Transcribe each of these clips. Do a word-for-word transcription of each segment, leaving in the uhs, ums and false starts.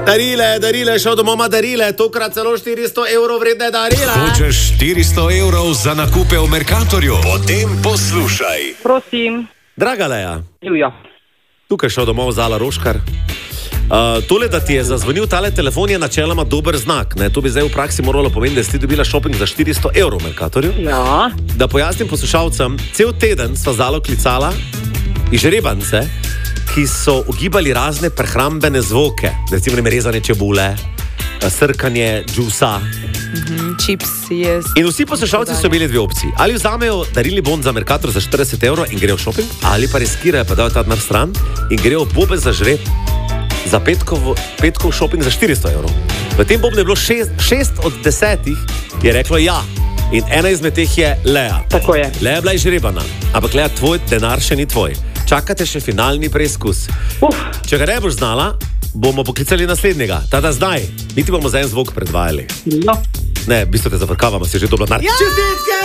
Darile, darile, šel domov ima darile, tokrat celo štiristo evrov vredne darile. Hočeš štiristo evrov za nakupe v Mercatorju? Potem poslušaj. Prosim. Draga Leja. Jujo. Tukaj šel domov Zala Roškar. Uh, tole, da ti je zazvonil tale telefon, je načeloma dober znak. Ne? To bi zdaj v praksi moralo pomeniti, da si dobila shopping za štiristo evrov v Mercatorju. Ja. Da pojasnim poslušalcem, cel teden sva Zalo klicala izžrebance, ki so ugibali razne prehrambene zvoke, recimo rezanje čebule, srkanje džusa. Mm-hmm, čips je. In vsi poslušalci so imeli dve opciji. Ali vzamejo darilni bon za Mercator za štirideset evrov in grejo v shopping, ali pa riskirajo, pa dajo ta denar stran in grejo bobe za žreb za petkov, petkov shopping za štiristo evrov. V tem bobnu je bilo šest, šest od desetih, je reklo ja. In ena izmed teh je Leja. Tako je. Leja je bila izžrebana, ampak Leja, tvoj denar še ni tvoj. Čakate še finalni preizkus. Uf. Če ga ne boš znala, bomo poklicali naslednjega. Tada zdaj. Mi ti bomo za en zvok predvajali. No. Ne, v bistvu te zaprkavamo, si že dobila denar. Ja! Čestitke!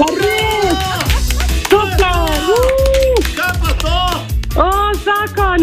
Super! Uh. Kaj pa to? O, zakon!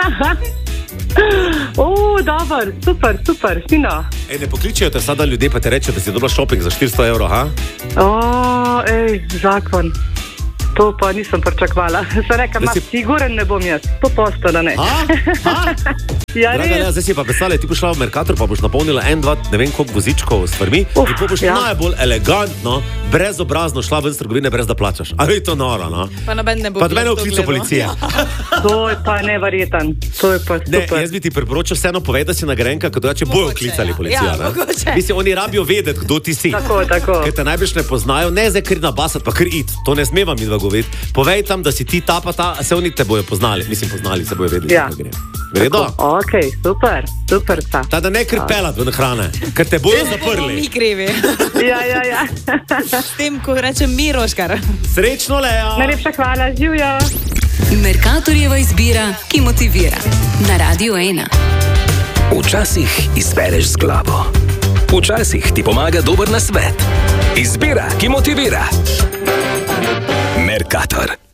O, dober, super, super, fino. Ej, ne pokličejo te sada ljudje, pa te reče, da si dobila shopping za štiristo evrov, ha? O, ej, zakon. To pa nisem pričakovala. Se reka, ma si... siguren ne bom jaz. To posto, da ne. Ha? Ha? Ja, Draga, ne, zdaj si pa predstavljaj, ti boš šla v Mercator, pa boš napolnila en, dva, ne vem koliko vozičkov s stvarmi, Uf, in pa boš ja. najbolj elegantno, brezobrazno šla ven z trgovine, brez da plačaš. Ali je to noro, no? Pa noben ne bo. Pa noben ne vklical policije. To je pa neverjeten. To je pa Ne, super. jaz bi ti priporočal vseeno povedati, da si nagrajenka, ker drugače bojo Mogoče, klicali ja. policijo. Ja, ne? mogoče. Mislim, oni rabijo vedeti, kdo ti si. Tako, tako. Ker te najbrž ne poznajo, ne zdaj kar nabasati, pa kar it. To ne smeva mi dva govoriti. Povej tam, da si ti ta pa ta, se oni te bojo poznali. Mislim, poznali, se bojo vedeli, Ja. da gre. Vredo? Ok, super, super sta. Ta, da ne kar pelat ven hrane, ker te bojo Mi zaprli. krivi. Ja, ja, ja. S tem, ko rečem mi, Roškar. Srečno, Leja! Najlepša hvala, živjo. Mercatorjeva izbira, ki motivira. Na Radio ena. Včasih izbereš z glavo. Včasih ti pomaga dober nasvet. Izbira, ki motivira. Mercator.